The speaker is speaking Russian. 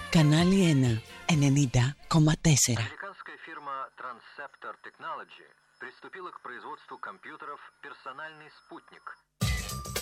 Κανάλι 1, 90,4. Американская фирма Transceptor Technology приступила к производству компьютеров «Персональный спутник»,